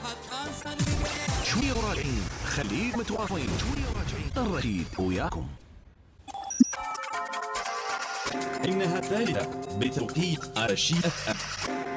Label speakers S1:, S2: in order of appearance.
S1: شوي راجعين، خليك متواصلين. شوي راجعين، الرشيد وياكم.
S2: إنها الثالثة بتوقيت الرشيد FM.